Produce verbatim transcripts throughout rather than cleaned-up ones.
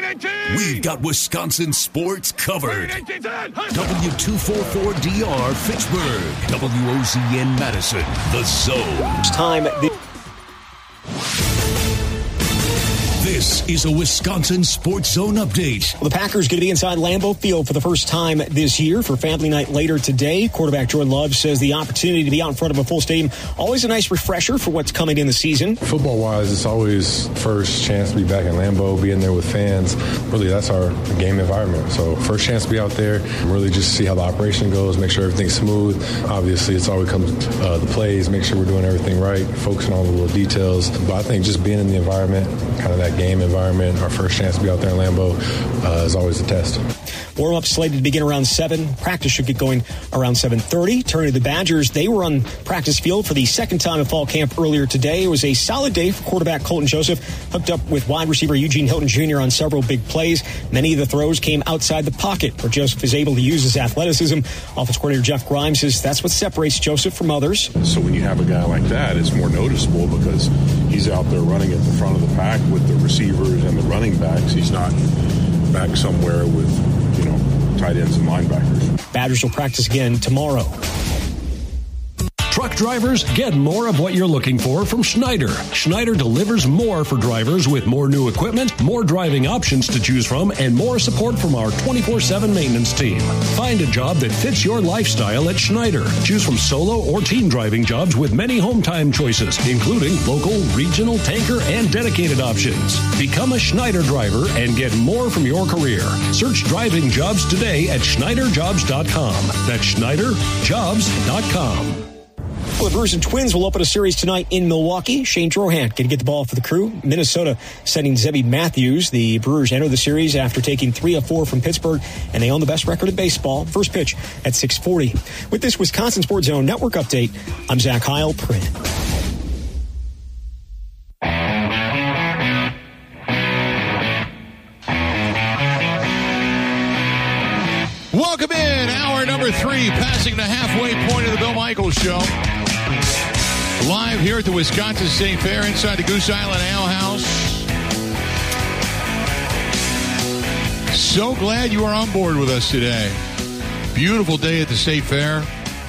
We've got Wisconsin sports covered. W two forty-four D R Fitchburg. W O Z N Madison. The Zone. It's time. The- This is a Wisconsin Sports Zone update. Well, the Packers going to be inside Lambeau Field for the first time this year for Family Night later today. Quarterback Jordan Love says the opportunity to be out in front of a full stadium, always a nice refresher for what's coming in the season. Football-wise, it's always first chance to be back in Lambeau, being there with fans. Really, that's our game environment. So first chance to be out there, really just see how the operation goes, make sure everything's smooth. Obviously, it's always comes uh, the plays, make sure we're doing everything right, focusing on the little details. But I think just being in the environment, kind of that game environment, our first chance to be out there in Lambeau uh, is always a test. Warm-up slated to begin around seven. Practice should get going around seven thirty. Turning to the Badgers, they were on practice field for the second time at fall camp earlier today. It was a solid day for quarterback Colton Joseph, hooked up with wide receiver Eugene Hilton Junior on several big plays. Many of the throws came outside the pocket, where Joseph is able to use his athleticism. Offense coordinator Jeff Grimes says that's what separates Joseph from others. So when you have a guy like that, it's more noticeable because he's out there running at the front of the pack with the receivers and the running backs. He's not back somewhere with, you know, tight ends and linebackers. Badgers will practice again tomorrow. Truck drivers, get more of what you're looking for from Schneider. Schneider delivers more for drivers with more new equipment, more driving options to choose from, and more support from our twenty-four seven maintenance team. Find a job that fits your lifestyle at Schneider. Choose from solo or team driving jobs with many home time choices, including local, regional, tanker, and dedicated options. Become a Schneider driver and get more from your career. Search driving jobs today at Schneider Jobs dot com. That's Schneider Jobs dot com. Well, the Brewers and Twins will open a series tonight in Milwaukee. Shane Drohan going to get the ball for the Crew. Minnesota sending Zebby Matthews. The Brewers enter the series after taking three of four from Pittsburgh, and they own the best record in baseball. First pitch at six forty. With this Wisconsin Sports Zone Network update, I'm Zach Heilprin. Welcome in, hour number three, passing the halfway point of the Bill Michaels Show. Live here at the Wisconsin State Fair inside the Goose Island Ale House. So glad you are on board with us today. Beautiful day at the State Fair.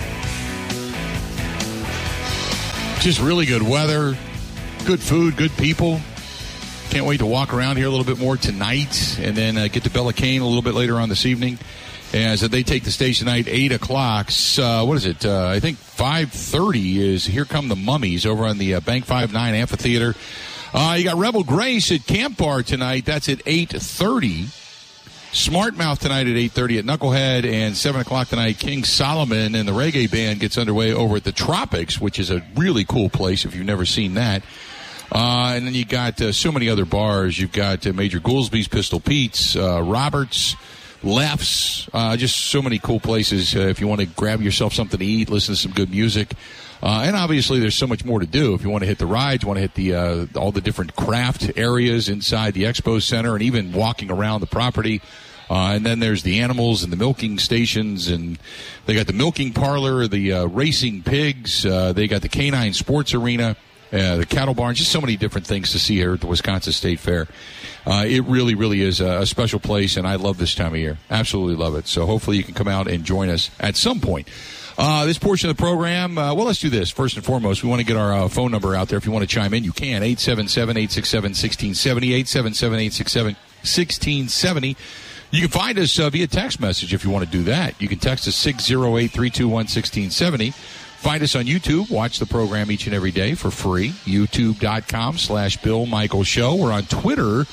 Just really good weather, good food, good people. Can't wait to walk around here a little bit more tonight and then uh, get to Bella Cane a little bit later on this evening. As they take the stage tonight, eight o'clock. Uh, what is it? Uh, I think five thirty is Here Come the Mummies over on the uh, Bank five nine Amphitheater. Uh, you got Rebel Grace at Camp Bar tonight. That's at eight thirty. Smart Mouth tonight at eight thirty at Knucklehead. And seven o'clock tonight, King Solomon and the Reggae Band gets underway over at the Tropics, which is a really cool place if you've never seen that. Uh, and then you got uh, so many other bars. You've got uh, Major Goolsby's, Pistol Pete's, uh, Roberts, Lefts, uh, just so many cool places uh, if you want to grab yourself something to eat, listen to some good music. Uh, and obviously there's so much more to do. If you want to hit the rides, you want to hit the uh, all the different craft areas inside the expo center and even walking around the property. Uh, and then there's the animals and the milking stations, and they got the milking parlor, the uh, racing pigs, uh, they got the canine sports arena. Uh, the cattle barn, just so many different things to see here at the Wisconsin State Fair. Uh, it really, really is a, a special place, and I love this time of year. Absolutely love it. So hopefully you can come out and join us at some point. Uh, this portion of the program, uh, well, let's do this. First and foremost, we want to get our uh, phone number out there. If you want to chime in, you can. eight seven seven, eight six seven, one six seven zero, eight seven seven, eight six seven, one six seven zero. You can find us uh, via text message if you want to do that. You can text us six zero eight, three two one, one six seven zero. Find us on YouTube. Watch the program each and every day for free. YouTube.com slash Bill Michaels Show. We're on Twitter,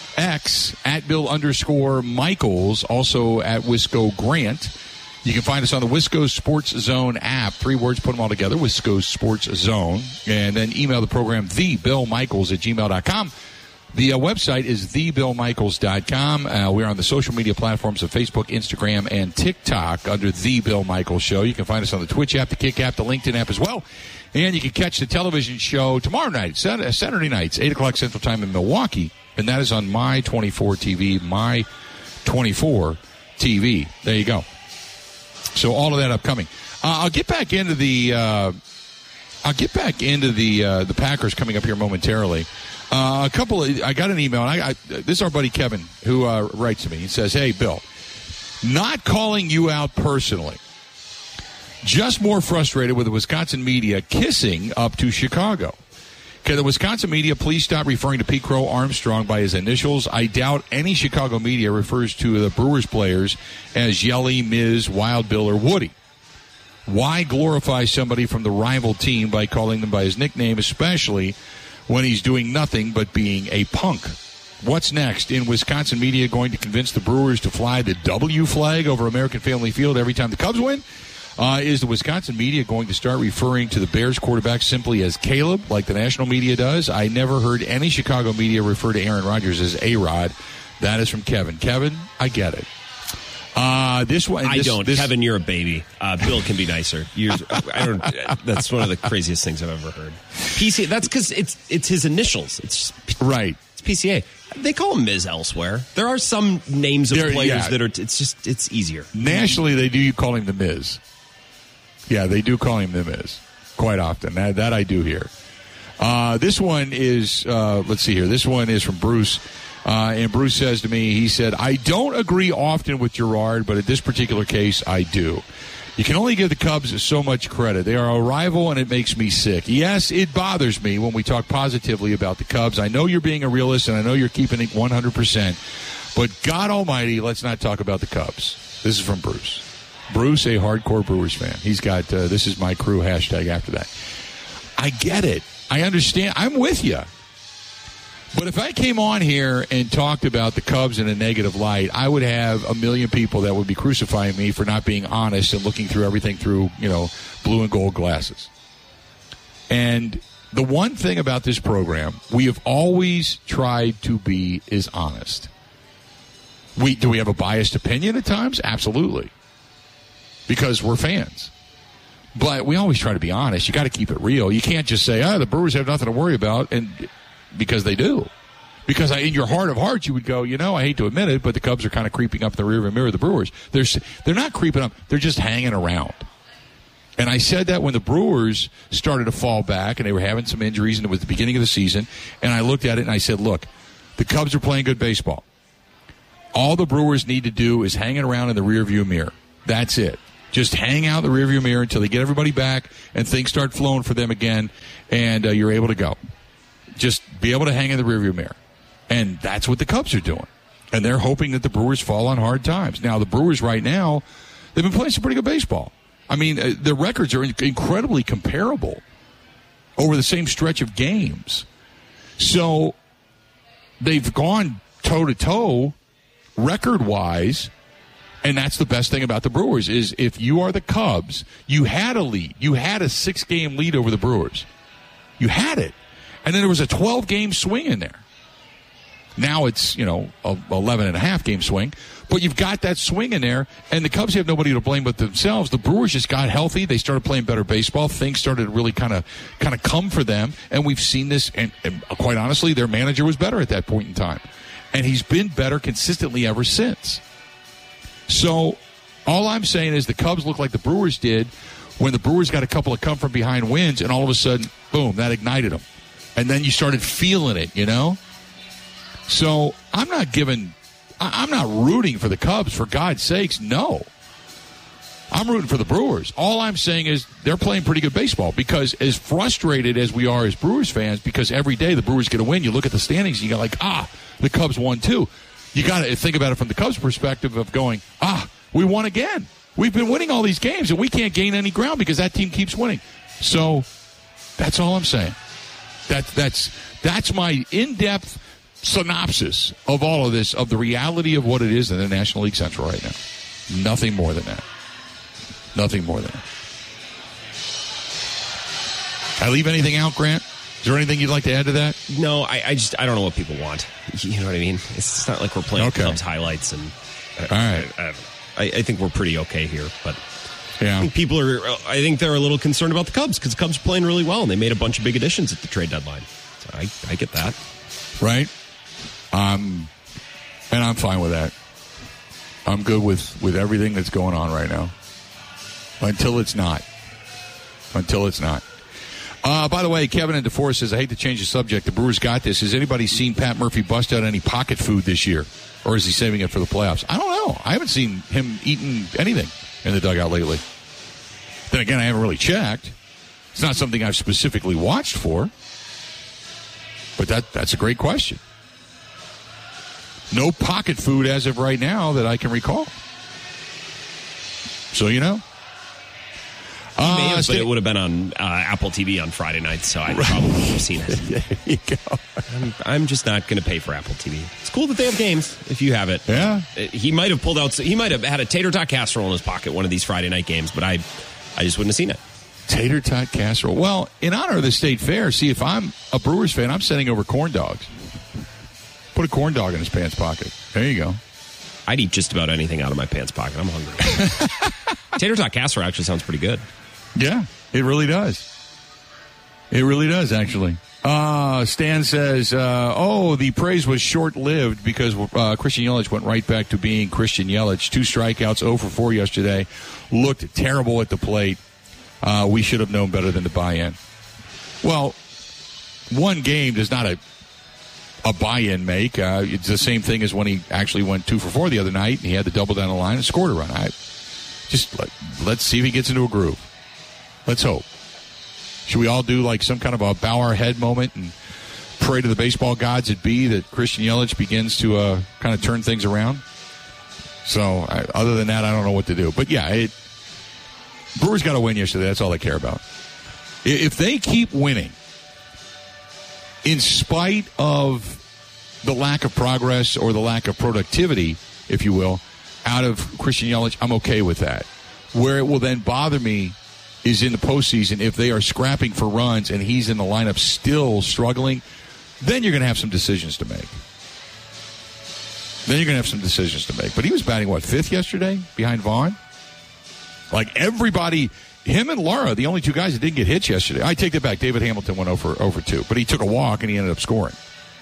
X, at Bill underscore Michaels, also at Wisco Grant. You can find us on the Wisco Sports Zone app. Three words, put them all together, Wisco Sports Zone. And then email the program, the bill michaels at gmail dot com. The uh, website is the bill michaels dot com. Uh, we're on the social media platforms of Facebook, Instagram, and TikTok under The Bill Michaels Show. You can find us on the Twitch app, the Kick app, the LinkedIn app as well. And you can catch the television show tomorrow night, Saturday nights, eight o'clock Central Time in Milwaukee. And that is on My twenty-four T V, My twenty-four T V. There you go. So all of that upcoming. Uh, I'll get back into the uh, I'll get back into the uh, the Packers coming up here momentarily. Uh, a couple of, I got an email, and I, I this is our buddy Kevin who uh, writes to me. He says, "Hey, Bill, not calling you out personally, just more frustrated with the Wisconsin media kissing up to Chicago. Can the Wisconsin media please stop referring to Pete Crow Armstrong by his initials? I doubt any Chicago media refers to the Brewers players as Yelly, Miz, Wild Bill, or Woody. Why glorify somebody from the rival team by calling them by his nickname, especially when he's doing nothing but being a punk? What's next? In Wisconsin media going to convince the Brewers to fly the W flag over American Family Field every time the Cubs win? Uh, is the Wisconsin media going to start referring to the Bears quarterback simply as Caleb, like the national media does? I never heard any Chicago media refer to Aaron Rodgers as A-Rod. That is from Kevin. Kevin, I get it. Uh, this one, I this, don't. This, Kevin, you're a baby. Uh, Bill can be nicer. You're, I don't. That's one of the craziest things I've ever heard. P C A. That's because it's it's his initials. It's right. It's P C A. They call him Miz elsewhere. There are some names of there, players yeah. that are. It's just it's easier. Nationally, they do call him the Miz. Yeah, they do call him the Miz quite often. That, that I do hear. Uh, this one is. Uh, let's see here. This one is from Bruce. Uh, and Bruce says to me, he said, I don't agree often with Gerard, but in this particular case, I do. You can only give the Cubs so much credit. They are a rival, and it makes me sick. Yes, it bothers me when we talk positively about the Cubs. I know you're being a realist, and I know you're keeping it one hundred percent. But God almighty, let's not talk about the Cubs. This is from Bruce. Bruce, a hardcore Brewers fan. He's got, uh, this is my crew hashtag after that. I get it. I understand. I'm with you. But if I came on here and talked about the Cubs in a negative light, I would have a million people that would be crucifying me for not being honest and looking through everything through, you know, blue and gold glasses. And the one thing about this program, we have always tried to be is honest. We do we have a biased opinion at times? Absolutely. Because we're fans. But we always try to be honest. You got to keep it real. You can't just say, oh, the Brewers have nothing to worry about, and because they do. Because I, in your heart of hearts, you would go, you know, I hate to admit it, but the Cubs are kind of creeping up in the rearview mirror of the Brewers. They're, they're not creeping up. They're just hanging around. And I said that when the Brewers started to fall back, and they were having some injuries, and it was the beginning of the season, and I looked at it and I said, look, the Cubs are playing good baseball. All the Brewers need to do is hang around in the rearview mirror. That's it. Just hang out in the rearview mirror until they get everybody back and things start flowing for them again, and uh, you're able to go. Just be able to hang in the rearview mirror. And that's what the Cubs are doing. And they're hoping that the Brewers fall on hard times. Now, the Brewers right now, they've been playing some pretty good baseball. I mean, uh, their records are incredibly comparable over the same stretch of games. So they've gone toe-to-toe record-wise, and that's the best thing about the Brewers is if you are the Cubs, you had a lead. You had a six-game lead over the Brewers. You had it. And then there was a twelve-game swing in there. Now it's, you know, a eleven and a half game swing. But you've got that swing in there, and the Cubs have nobody to blame but themselves. The Brewers just got healthy. They started playing better baseball. Things started to really kind of kind of come for them. And we've seen this, and, and quite honestly, their manager was better at that point in time. And he's been better consistently ever since. So all I'm saying is the Cubs look like the Brewers did when the Brewers got a couple of come-from-behind wins, and all of a sudden, boom, that ignited them. And then you started feeling it, you know? So I'm not giving, I'm not rooting for the Cubs, for God's sakes, no. I'm rooting for the Brewers. All I'm saying is they're playing pretty good baseball because as frustrated as we are as Brewers fans, because every day the Brewers get a win, you look at the standings and you go like, ah, the Cubs won too. You got to think about it from the Cubs' perspective of going, ah, we won again. We've been winning all these games, and we can't gain any ground because that team keeps winning. So that's all I'm saying. That, that's that's my in-depth synopsis of all of this, of the reality of what it is in the National League Central right now. Nothing more than that. Nothing more than that. I leave anything out, Grant? Is there anything you'd like to add to that? No, I, I just I don't know what people want. You know what I mean? It's not like we're playing okay. Cubs highlights, and all right. I, I, I, I think we're pretty okay here, but yeah. I think people are. I think they're a little concerned about the Cubs because the Cubs are playing really well, and they made a bunch of big additions at the trade deadline. So I, I get that, right? Um, and I'm fine with that. I'm good with, with everything that's going on right now. Until it's not. Until it's not. Uh, by the way, Kevin in DeForest says, I hate to change the subject. The Brewers got this. Has anybody seen Pat Murphy bust out any pocket food this year? Or is he saving it for the playoffs? I don't know. I haven't seen him eating anything in the dugout lately. Then again, I haven't really checked. It's not something I've specifically watched for. But that that's a great question. No pocket food as of right now that I can recall. So, you know. Uh, may have, stay- but it would have been on uh, Apple T V on Friday night, so I probably would have seen it. There you go. I'm, I'm just not going to pay for Apple T V. It's cool that they have games if you have it. Yeah. He might have pulled out, he might have had a tater tot casserole in his pocket one of these Friday night games, but I, I just wouldn't have seen it. Tater tot casserole. Well, in honor of the state fair, see, if I'm a Brewers fan, I'm sending over corn dogs. Put a corn dog in his pants pocket. There you go. I'd eat just about anything out of my pants pocket. I'm hungry. Tater tot casserole actually sounds pretty good. Yeah, it really does. It really does, actually. Uh, Stan says, uh, oh, the praise was short-lived because uh, Christian Yelich went right back to being Christian Yelich. Two strikeouts, zero for four yesterday. Looked terrible at the plate. Uh, we should have known better than to buy in. Well, one game does not a a buy-in make. Uh, it's the same thing as when he actually went two for four the other night, and he had the double down the line and scored a run. I, just let, let's see if he gets into a groove. Let's hope. Should we all do like some kind of a bow our head moment and pray to the baseball gods at be that Christian Yelich begins to uh, kind of turn things around? So, I, other than that, I don't know what to do. But, yeah, it, Brewers got to win yesterday. That's all I care about. If they keep winning, in spite of the lack of progress or the lack of productivity, if you will, out of Christian Yelich, I'm okay with that. Where it will then bother me is in the postseason, if they are scrapping for runs and he's in the lineup still struggling, then you're going to have some decisions to make. Then you're going to have some decisions to make. But he was batting, what, fifth yesterday behind Vaughn? Like everybody, him and Lara, the only two guys that didn't get hits yesterday. I take that back. David Hamilton went over, over two, but he took a walk and he ended up scoring.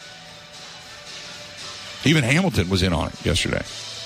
Even Hamilton was in on it yesterday.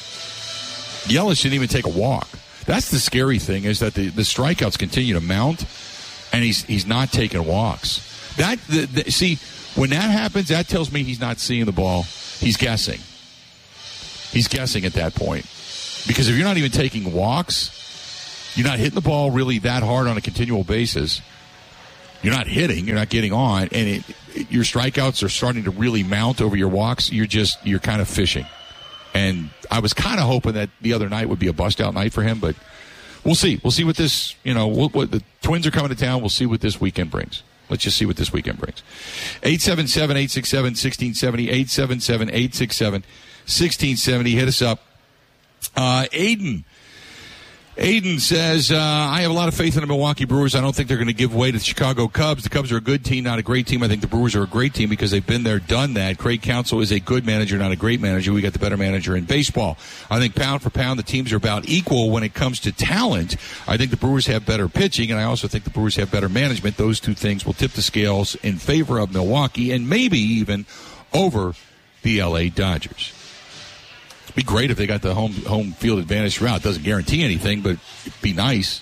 Yelich didn't even take a walk. That's the scary thing, is that the, the strikeouts continue to mount, and he's he's not taking walks. That the, the, see, when that happens, that tells me he's not seeing the ball. He's guessing. He's guessing at that point. Because if you're not even taking walks, you're not hitting the ball really that hard on a continual basis. You're not hitting. You're not getting on, and it, it, your strikeouts are starting to really mount over your walks. You're just you're kind of fishing. And I was kind of hoping that the other night would be a bust-out night for him, but we'll see. We'll see what this, you know, what, what the Twins are coming to town. We'll see what this weekend brings. Let's just see what this weekend brings. eight seven seven, eight six seven, one six seven zero, eight seven seven, eight six seven, one six seven zero. Hit us up. Uh, Aiden. Aiden says, uh, I have a lot of faith in the Milwaukee Brewers. I don't think they're going to give way to the Chicago Cubs. The Cubs are a good team, not a great team. I think the Brewers are a great team because they've been there, done that. Craig Counsell is a good manager, not a great manager. We got the better manager in baseball. I think pound for pound, the teams are about equal when it comes to talent. I think the Brewers have better pitching, and I also think the Brewers have better management. Those two things will tip the scales in favor of Milwaukee and maybe even over the L A Dodgers. It'd be great if they got the home home field advantage throughout. It doesn't guarantee anything, but it'd be nice.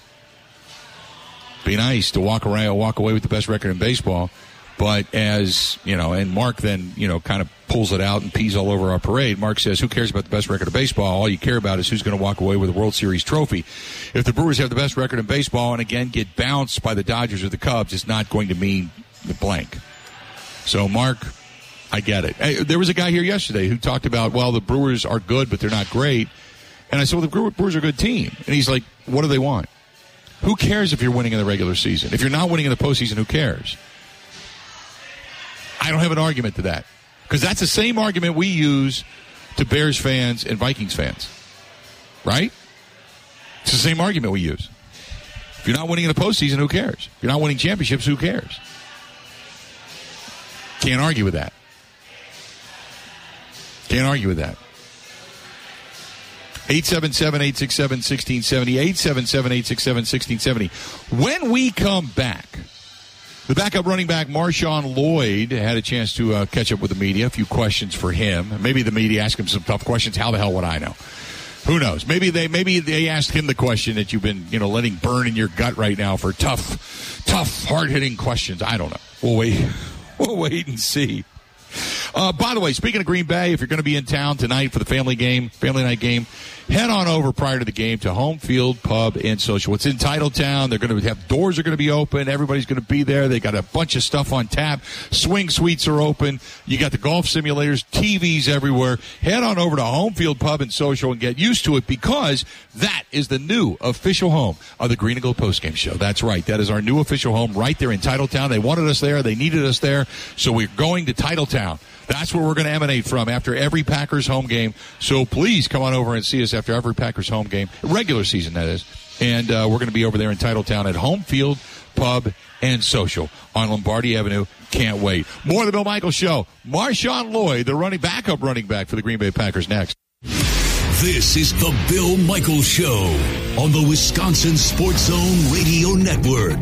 Be nice to walk around, walk away with the best record in baseball. But as, you know, and Mark then, you know, kind of pulls it out and pees all over our parade. Mark says, who cares about the best record of baseball? All you care about is who's going to walk away with a World Series trophy. If the Brewers have the best record in baseball and, again, get bounced by the Dodgers or the Cubs, it's not going to mean the blank. So, Mark, I get it. Hey, there was a guy here yesterday who talked about, well, the Brewers are good, but they're not great. And I said, well, the Brewers are a good team. And he's like, what do they want? Who cares if you're winning in the regular season? If you're not winning in the postseason, who cares? I don't have an argument to that. Because that's the same argument we use to Bears fans and Vikings fans. Right? It's the same argument we use. If you're not winning in the postseason, who cares? If you're not winning championships, who cares? Can't argue with that. Can't argue with that. eight seven seven, eight six seven, one six seven zero. eight seven seven, eight six seven, one six seven zero. When we come back, the backup running back, Marshawn Lloyd, had a chance to uh, catch up with the media. A few questions for him. Maybe the media asked him some tough questions. How the hell would I know? Who knows? Maybe they maybe they asked him the question that you've been, you know, letting burn in your gut right now for tough, tough, hard-hitting questions. I don't know. We'll wait. We'll wait and see. Uh, by the way, speaking of Green Bay, if you're going to be in town tonight for the family game, family night game, head on over prior to the game to Home Field Pub and Social. It's in Titletown. They're going to have doors are going to be open. Everybody's going to be there. They got a bunch of stuff on tap. Swing suites are open. You got the golf simulators, T Vs everywhere. Head on over to Home Field Pub and Social and get used to it because that is the new official home of the Green and Gold Postgame Show. That's right. That is our new official home right there in Titletown. They wanted us there. They needed us there. So we're going to Titletown. That's where we're going to emanate from after every Packers home game. So please come on over and see us after every Packers home game, regular season that is. And uh, we're going to be over there in Titletown at Home Field Pub and Social on Lombardi Avenue. Can't wait. More of the Bill Michaels Show. Marshawn Lloyd, the running backup running back for the Green Bay Packers, next. This is the Bill Michaels Show on the Wisconsin Sports Zone Radio Network.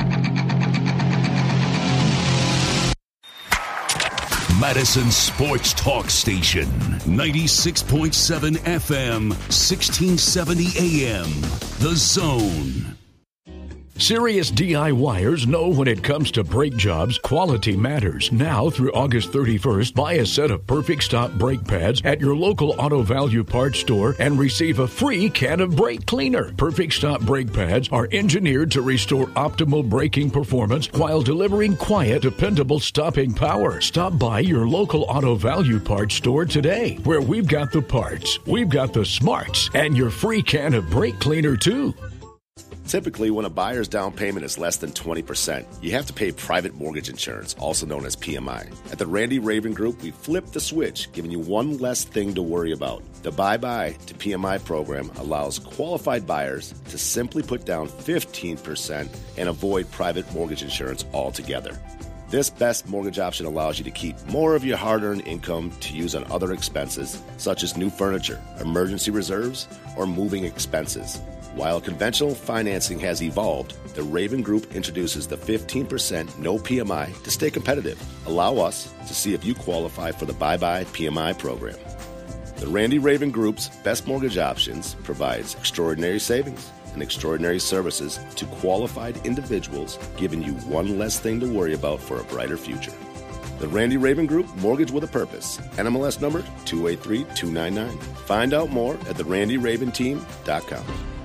Madison Sports Talk Station, ninety-six point seven F M, sixteen seventy A M. The Zone. Serious DIYers know when it comes to brake jobs, quality matters. Now through August thirty-first, buy a set of Perfect Stop brake pads at your local Auto Value Parts store and receive a free can of brake cleaner. Perfect Stop brake pads are engineered to restore optimal braking performance while delivering quiet, dependable stopping power. Stop by your local Auto Value Parts store today, where we've got the parts, we've got the smarts, and your free can of brake cleaner too. Typically, when a buyer's down payment is less than twenty percent, you have to pay private mortgage insurance, also known as P M I. At the Randy Raven Group, we flipped the switch, giving you one less thing to worry about. The Bye-Bye to P M I program allows qualified buyers to simply put down fifteen percent and avoid private mortgage insurance altogether. This best mortgage option allows you to keep more of your hard-earned income to use on other expenses, such as new furniture, emergency reserves, or moving expenses. While conventional financing has evolved, the Raven Group introduces the fifteen percent no P M I to stay competitive. Allow us to see if you qualify for the Bye-Bye P M I program. The Randy Raven Group's best mortgage options provides extraordinary savings and extraordinary services to qualified individuals, giving you one less thing to worry about for a brighter future. The Randy Raven Group, mortgage with a purpose. N M L S number two eight three two nine nine. Find out more at the randy raven team dot com.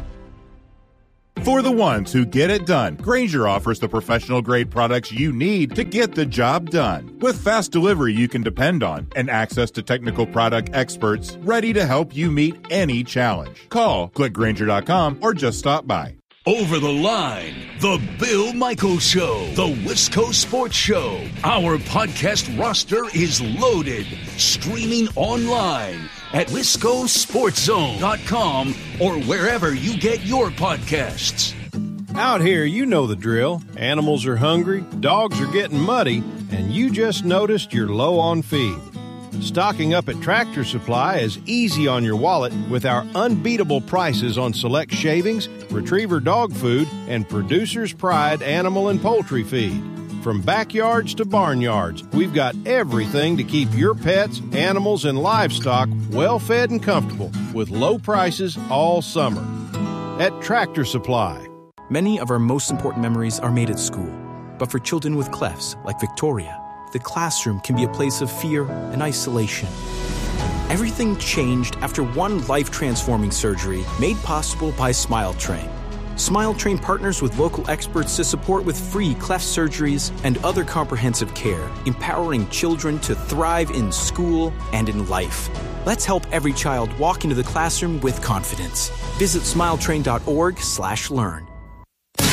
For the ones who get it done, Grainger offers the professional-grade products you need to get the job done. With fast delivery you can depend on and access to technical product experts ready to help you meet any challenge. Call, click Grainger dot com, or just stop by. Over the Line, the Bill Michaels Show, the Wisco Sports Show. Our podcast roster is loaded, streaming online at wisco sports zone dot com or wherever you get your podcasts. Out here, you know the drill. Animals are hungry, dogs are getting muddy, and you just noticed you're low on feed. Stocking up at Tractor Supply is easy on your wallet with our unbeatable prices on select shavings, retriever dog food, and Producer's Pride animal and poultry feed. From backyards to barnyards, we've got everything to keep your pets, animals, and livestock well-fed and comfortable with low prices all summer. At Tractor Supply. Many of our most important memories are made at school. But for children with clefts, like Victoria, the classroom can be a place of fear and isolation. Everything changed after one life-transforming surgery made possible by SmileTrain. SmileTrain partners with local experts to support with free cleft surgeries and other comprehensive care, empowering children to thrive in school and in life. Let's help every child walk into the classroom with confidence. Visit smiletrain dot org slash learn.